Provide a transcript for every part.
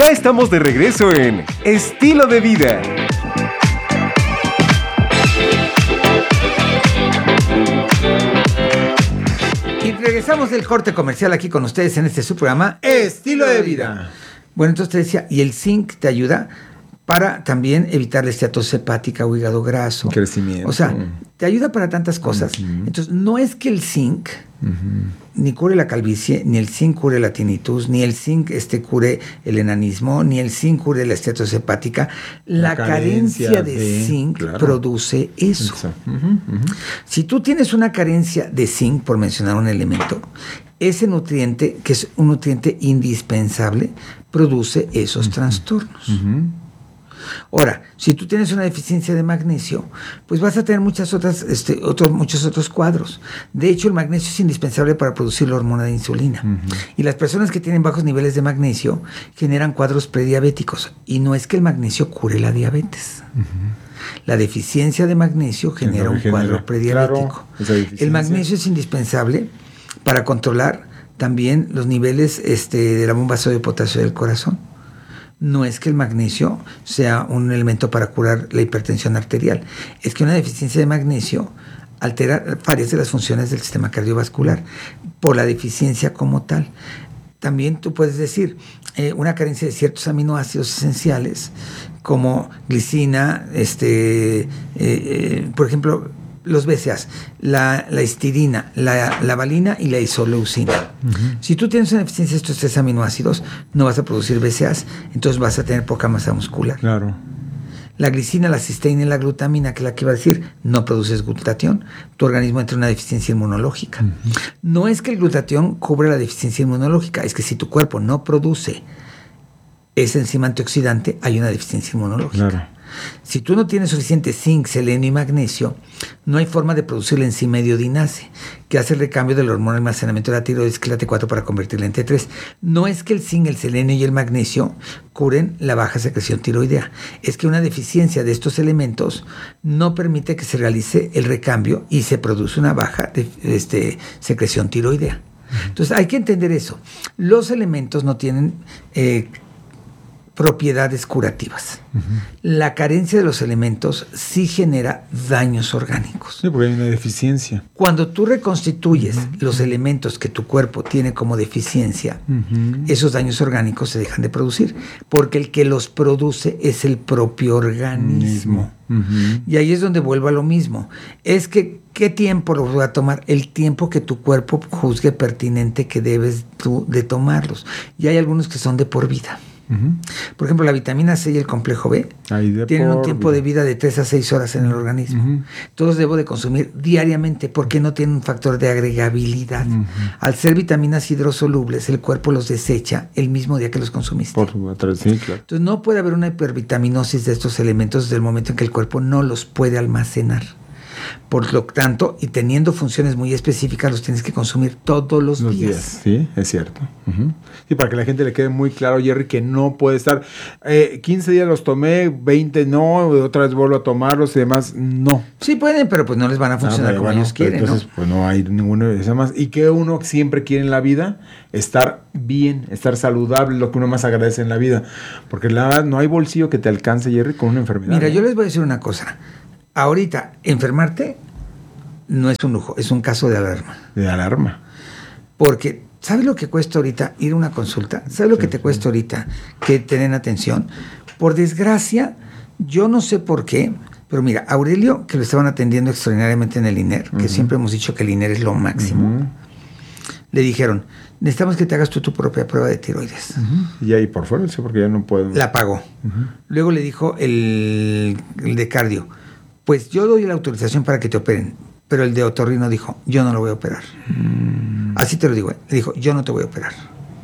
Ya estamos de regreso en Estilo de Vida. Y regresamos del corte comercial aquí con ustedes en este su programa Estilo de Vida. Bueno, entonces te decía, y el zinc te ayuda para también evitar la esteatosis hepática o hígado graso. Crecimiento. O sea, te ayuda para tantas cosas. Entonces, no es que el zinc ni cure la calvicie, ni el zinc cure la tinnitus, ni el zinc cure el enanismo, ni el zinc cure la esteatosis hepática. La carencia de zinc produce eso. Si tú tienes una carencia de zinc, por mencionar un elemento, ese nutriente, que es un nutriente indispensable, produce esos trastornos. Ahora, si tú tienes una deficiencia de magnesio, pues vas a tener muchos otros cuadros. De hecho, el magnesio es indispensable para producir la hormona de insulina. Y las personas que tienen bajos niveles de magnesio generan cuadros prediabéticos. Y no es que el magnesio cure la diabetes. La deficiencia de magnesio genera un cuadro prediabético. Claro, el magnesio es indispensable para controlar también los niveles de la bomba de potasio del corazón. No es que el magnesio sea un elemento para curar la hipertensión arterial, es que una deficiencia de magnesio altera varias de las funciones del sistema cardiovascular por la deficiencia como tal. También tú puedes decir una carencia de ciertos aminoácidos esenciales como glicina, por ejemplo, los BCAAs, la histidina, la valina y la isoleucina. Si tú tienes una deficiencia de estos 3 aminoácidos, no vas a producir BCAAs, entonces vas a tener poca masa muscular. Claro. La glicina, la cisteína y la glutamina, que es la que iba a decir, no produces glutatión. Tu organismo entra en una deficiencia inmunológica. No es que el glutatión cubre la deficiencia inmunológica, es que si tu cuerpo no produce esa enzima antioxidante, hay una deficiencia inmunológica. Claro. Si tú no tienes suficiente zinc, selenio y magnesio, no hay forma de producir la enzima iodinase, que hace el recambio de la hormona de almacenamiento de la tiroides, que es la T4, para convertirla en T3. No es que el zinc, el selenio y el magnesio curen la baja secreción tiroidea. Es que una deficiencia de estos elementos no permite que se realice el recambio y se produce una baja de secreción tiroidea. Entonces hay que entender eso. Los elementos no tienen propiedades curativas. La carencia de los elementos sí genera daños orgánicos. Sí, porque hay una deficiencia. Cuando tú reconstituyes los elementos que tu cuerpo tiene como deficiencia, esos daños orgánicos se dejan de producir, porque el que los produce es el propio organismo. Y ahí es donde vuelvo a lo mismo. Es que, ¿qué tiempo lo voy a tomar? El tiempo que tu cuerpo juzgue pertinente que debes tú de tomarlos. Y hay algunos que son de por vida. Por ejemplo, la vitamina C y el complejo B tienen un tiempo de vida de 3 a 6 horas en el organismo. Todos debo de consumir diariamente porque no tienen un factor de agregabilidad. Al ser vitaminas hidrosolubles, el cuerpo los desecha el mismo día que los consumiste. Sí, claro. Entonces no puede haber una hipervitaminosis de estos elementos desde el momento en que el cuerpo no los puede almacenar. Por lo tanto, y teniendo funciones muy específicas, los tienes que consumir todos los días. Sí, es cierto. Sí, para que la gente le quede muy claro, Jerry, que no puede estar 15 días los tomé, 20 no, otra vez vuelvo a tomarlos y demás, no. Sí pueden, pero pues no les van a funcionar como ellos quieren, entonces, pues no hay ninguno de esos más. ¿Y qué uno siempre quiere en la vida? Estar bien, estar saludable, lo que uno más agradece en la vida. Porque la verdad, no hay bolsillo que te alcance, Jerry, con una enfermedad. Mira, yo les voy a decir una cosa. Ahorita, enfermarte no es un lujo, es un caso de alarma. De alarma. Porque, ¿sabes lo que cuesta ahorita ir a una consulta? ¿Sabes lo que te cuesta ahorita que te den atención? Por desgracia, yo no sé por qué, pero mira, Aurelio, que lo estaban atendiendo extraordinariamente en el INER, que siempre hemos dicho que el INER es lo máximo, le dijeron, necesitamos que te hagas tú tu propia prueba de tiroides. Y ahí por fuera, sí, porque ya no puedo. La pagó. Luego le dijo el de cardio, pues yo doy la autorización para que te operen, pero el de otorrino dijo, yo no lo voy a operar. Así te lo digo, le dijo, yo no te voy a operar.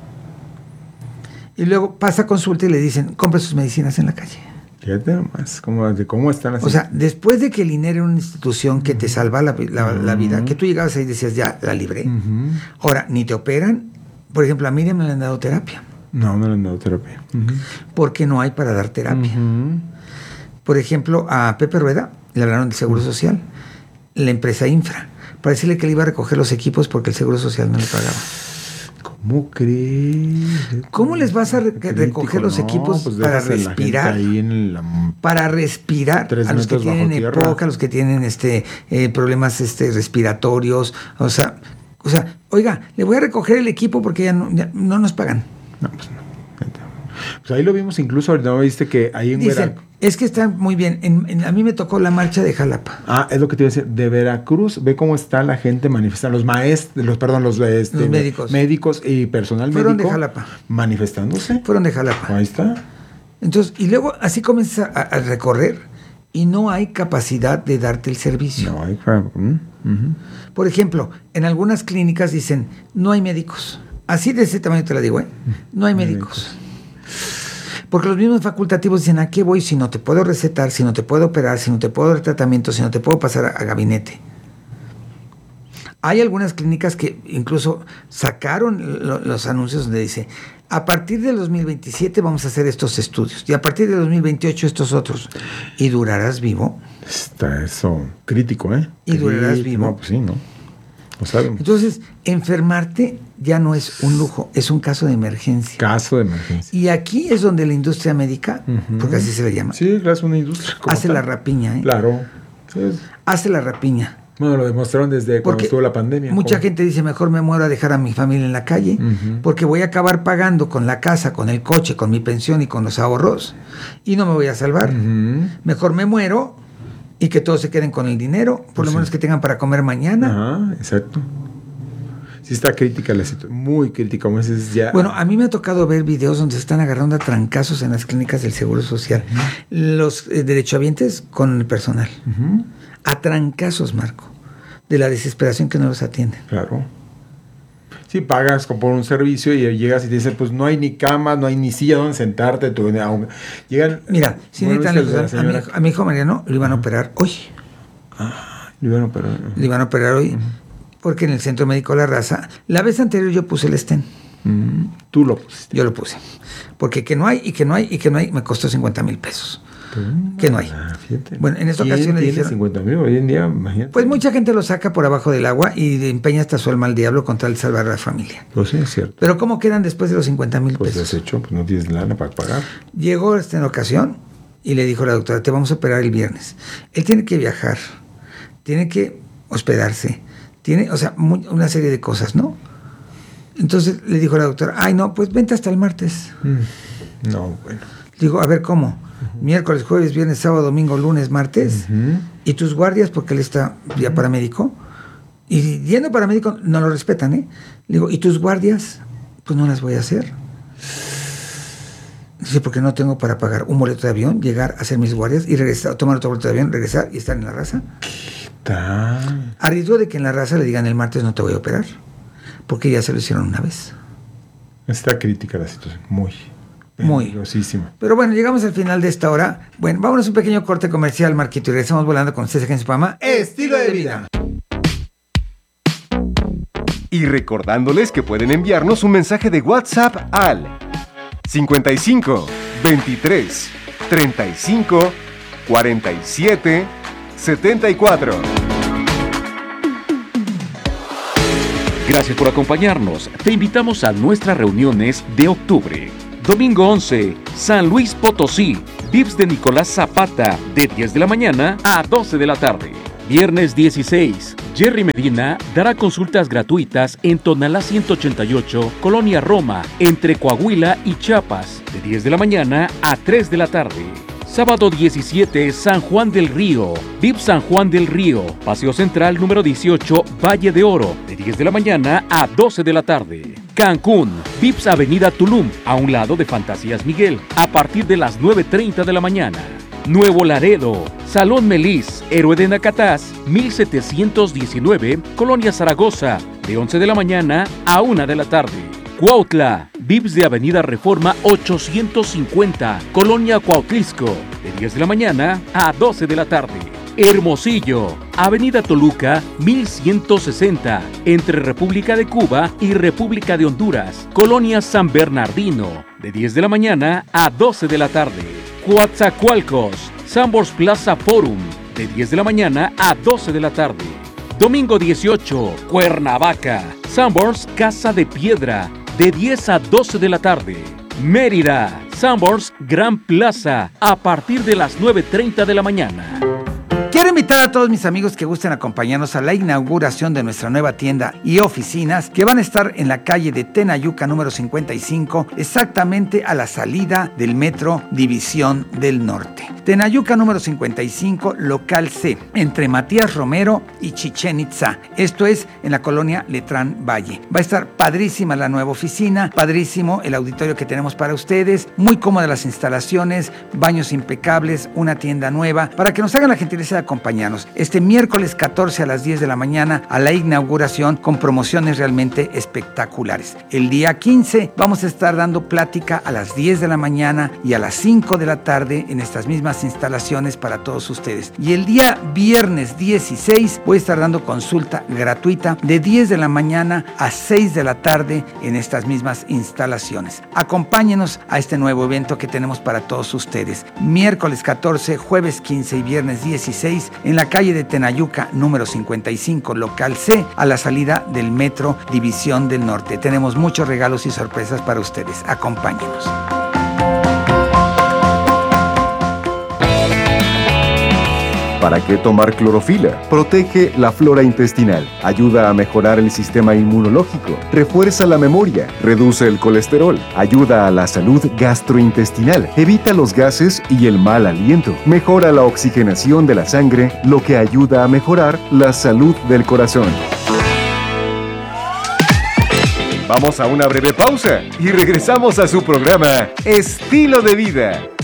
Y luego pasa a consulta y le dicen, compra sus medicinas en la calle. Fíjate nomás, ¿cómo están así? O sea, después de que el INER era una institución que te salva la vida, que tú llegabas ahí y decías, ya, la libré. Ahora, ni te operan. Por ejemplo, a Miriam no le han dado terapia. No le han dado terapia. Porque no hay para dar terapia. Por ejemplo, a Pepe Rueda le hablaron del Seguro Social, la empresa Infra, para decirle que le iba a recoger los equipos porque el Seguro Social no le pagaba. ¿Cómo crees? ¿Cómo les vas a recoger los equipos pues para dejas a la gente respirar? ahí en la... Para respirar 3 a los que metros bajo tienen tierra. EPOC, a los que tienen problemas respiratorios, o sea, oiga, le voy a recoger el equipo porque ya no nos pagan. No, pues no. Pues ahí lo vimos incluso, ¿no viste que ahí en Dicen, Veracruz? es que está muy bien. A mí me tocó la marcha de Jalapa. Es lo que te iba a decir. De Veracruz, ve cómo está la gente manifestando, los médicos y personal Fueron médico. de Jalapa. Manifestándose. Fueron de Jalapa. Ahí está. Entonces, y luego así comienzas a recorrer y no hay capacidad de darte el servicio. No hay. Por ejemplo, en algunas clínicas dicen, no hay médicos. Así de ese tamaño te la digo, no hay médicos. Porque los mismos facultativos dicen, ¿a qué voy si no te puedo recetar, si no te puedo operar, si no te puedo dar tratamiento, si no te puedo pasar a gabinete? Hay algunas clínicas que incluso sacaron los anuncios donde dice, a partir del 2027 vamos a hacer estos estudios y a partir del 2028 estos otros. ¿Y durarás vivo? Está eso crítico, ¿eh? ¿Y durarás vivo? No, pues sí, ¿no? Lo sabemos. Entonces, enfermarte ya no es un lujo, es un caso de emergencia. Caso de emergencia. Y aquí es donde la industria médica, porque así se le llama, Sí, claro, es una industria. hace la rapiña. Claro. Sí, Hace la rapiña. bueno, lo demostraron desde cuando estuvo la pandemia. Mucha gente dice, mejor me muero a dejar a mi familia en la calle, porque voy a acabar pagando con la casa, con el coche, con mi pensión y con los ahorros, y no me voy a salvar. Mejor me muero y que todos se queden con el dinero, por lo menos que tengan para comer mañana. Ajá, exacto. Sí está crítica la situación, muy crítica, como dices ya. Bueno, a mí me ha tocado ver videos donde se están agarrando a trancazos en las clínicas del Seguro Social. Los derechohabientes con el personal. A trancazos, Marco, de la desesperación que no los atienden. Claro. Sí, pagas por un servicio y llegas y te dicen, pues no hay ni cama, no hay ni silla donde sentarte. Llegan. Mira, si necesitan a mi hijo Mariano lo iban a operar hoy. Lo iban a operar. Lo iban a operar hoy porque en el Centro Médico La Raza, la vez anterior yo puse el stent. Tú lo pusiste. Yo lo puse. Porque que no hay, me costó 50,000 pesos. Que no hay. Fíjate. Bueno, en esta ocasión le dijeron 50,000 hoy en día, imagínate. Pues mucha gente lo saca por abajo del agua y empeña hasta su alma al diablo con tal de salvar a la familia. Pues sí, es cierto. Pero ¿cómo quedan después de los 50,000 Pues pesos? deshecho, pues no tienes lana para pagar. Llegó en ocasión y le dijo a la doctora, te vamos a operar el viernes. Él tiene que viajar, tiene que hospedarse, tiene, o sea, una serie de cosas, ¿no? Entonces le dijo a la doctora, ay no, pues vente hasta el martes. No, bueno. Digo, a ver, ¿cómo? Miércoles, jueves, viernes, sábado, domingo, lunes, martes. ¿Y tus guardias? Porque él está ya paramédico. Y yendo paramédico no lo respetan, ¿eh? Digo, ¿y tus guardias? Pues no las voy a hacer. Dice, porque no tengo para pagar un boleto de avión, llegar a hacer mis guardias y regresar, tomar otro boleto de avión, regresar y estar en La Raza. A riesgo de que en La Raza le digan el martes no te voy a operar. Porque ya se lo hicieron una vez. Está crítica la situación, muy peligrosísima. Pero bueno, llegamos al final de esta hora. Bueno, vámonos a un pequeño corte comercial, Marquito, y regresamos volando con ustedes aquí en su programa Estilo de Vida. Y recordándoles que pueden enviarnos un mensaje de WhatsApp al 55 23 35 47 74. Gracias por acompañarnos. Te invitamos a nuestras reuniones de octubre. Domingo 11, San Luis Potosí, VIPS de Nicolás Zapata, de 10 de la mañana a 12 de la tarde. Viernes 16, Jerry Medina dará consultas gratuitas en Tonalá 188, Colonia Roma, entre Coahuila y Chiapas, de 10 de la mañana a 3 de la tarde. Sábado 17, San Juan del Río, VIPS San Juan del Río, Paseo Central número 18, Valle de Oro, de 10 de la mañana a 12 de la tarde. Cancún, VIPS Avenida Tulum, a un lado de Fantasías Miguel, a partir de las 9:30 de la mañana. Nuevo Laredo, Salón Melis, Héroe de Nacatás, 1719, Colonia Zaragoza, de 11 de la mañana a 1 de la tarde. Cuautla, VIPS de Avenida Reforma 850, Colonia Cuautlisco, de 10 de la mañana a 12 de la tarde. Hermosillo, Avenida Toluca 1160, entre República de Cuba y República de Honduras, Colonia San Bernardino, de 10 de la mañana a 12 de la tarde. Coatzacoalcos, Sanborns Plaza Forum, de 10 de la mañana a 12 de la tarde. Domingo 18, Cuernavaca, Sanborns Casa de Piedra, de 10 a 12 de la tarde. Mérida, Sanborns Gran Plaza, a partir de las 9:30 de la mañana. Quiero invitar a todos mis amigos que gusten acompañarnos a la inauguración de nuestra nueva tienda y oficinas que van a estar en la calle de Tenayuca número 55, exactamente a la salida del metro División del Norte. Tenayuca número 55, local C, entre Matías Romero y Chichén Itzá. Esto es en la colonia Letrán Valle. Va a estar padrísima la nueva oficina, padrísimo el auditorio que tenemos para ustedes, muy cómodas las instalaciones, baños impecables, una tienda nueva, para que nos hagan la gentileza de acompañarnos este miércoles 14 a las 10 de la mañana a la inauguración con promociones realmente espectaculares. El día 15 vamos a estar dando plática a las 10 de la mañana y a las 5 de la tarde en estas mismas instalaciones para todos ustedes. Y el día viernes 16 voy a estar dando consulta gratuita de 10 de la mañana a 6 de la tarde en estas mismas instalaciones. Acompáñenos a este nuevo evento que tenemos para todos ustedes. Miércoles 14, jueves 15 y viernes 16 en la calle de Tenayuca número 55, local C, a la salida del metro División del Norte. Tenemos muchos regalos y sorpresas para ustedes. Acompáñenos. ¿Para qué tomar clorofila? Protege la flora intestinal, ayuda a mejorar el sistema inmunológico, refuerza la memoria, reduce el colesterol, ayuda a la salud gastrointestinal, evita los gases y el mal aliento, mejora la oxigenación de la sangre, lo que ayuda a mejorar la salud del corazón. Vamos a una breve pausa y regresamos a su programa Estilo de Vida.